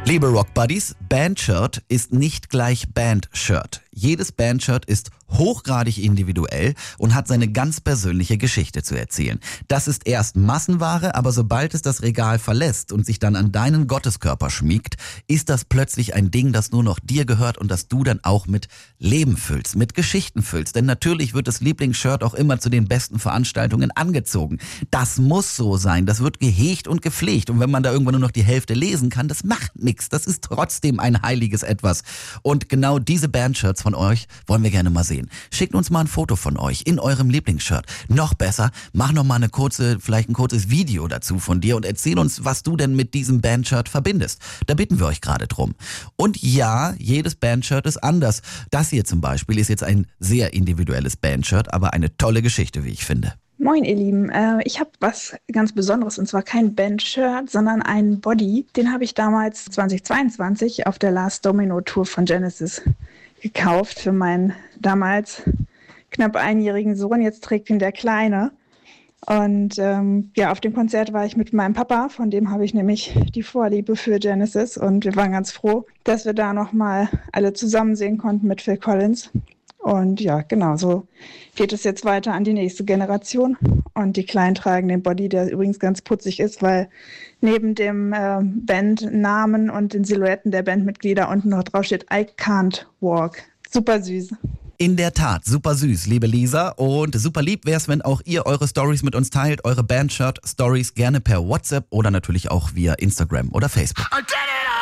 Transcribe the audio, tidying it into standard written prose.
Liebe Rockbuddies, Bandshirt ist nicht gleich Bandshirt. Jedes Bandshirt ist hochgradig individuell und hat seine ganz persönliche Geschichte zu erzählen. Das ist erst Massenware, aber sobald es das Regal verlässt und sich dann an deinen Gotteskörper schmiegt, ist das plötzlich ein Ding, das nur noch dir gehört und das du dann auch mit Leben füllst, mit Geschichten füllst. Denn natürlich wird das Lieblingsshirt auch immer zu den besten Veranstaltungen angezogen. Das muss so sein, das wird gehegt und gepflegt. Und wenn man da irgendwann nur noch die Hälfte lesen kann, das macht nichts. Das ist trotzdem ein heiliges Etwas. Und genau diese Bandshirts von euch wollen wir gerne mal sehen. Schickt uns mal ein Foto von euch in eurem Lieblingsshirt. Noch besser, mach noch mal vielleicht ein kurzes Video dazu von dir und erzähl uns, was du denn mit diesem Bandshirt verbindest. Da bitten wir euch gerade drum. Und ja, jedes Bandshirt ist anders. Das hier zum Beispiel ist jetzt ein sehr individuelles Bandshirt, aber eine tolle Geschichte, wie ich finde. Moin ihr Lieben, ich habe was ganz Besonderes und zwar kein Bandshirt, sondern einen Body. Den habe ich damals 2022 auf der Last Domino Tour von Genesis gekauft für meinen damals knapp einjährigen Sohn. Jetzt trägt ihn der Kleine. Und auf dem Konzert war ich mit meinem Papa, von dem habe ich nämlich die Vorliebe für Genesis und wir waren ganz froh, dass wir da nochmal alle zusammen sehen konnten mit Phil Collins. Und ja, genau, so geht es jetzt weiter an die nächste Generation. Und die Kleinen tragen den Body, der übrigens ganz putzig ist, weil neben dem Bandnamen und den Silhouetten der Bandmitglieder unten noch drauf steht I can't walk. Super süß. In der Tat, super süß, liebe Lisa. Und super lieb wäre es, wenn auch ihr eure Stories mit uns teilt, eure Bandshirt-Stories gerne per WhatsApp oder natürlich auch via Instagram oder Facebook.